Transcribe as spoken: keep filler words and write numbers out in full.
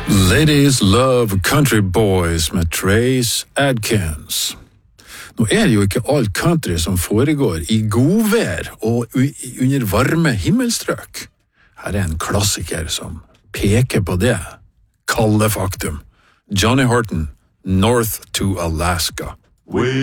Ladies Love Country Boys med Trace Adkins. Nå er det jo ikke all country som foregår i godvær og under varme himmelstrøk. Her er en klassiker som peker på det kalde faktum. Johnny Horton, North to Alaska.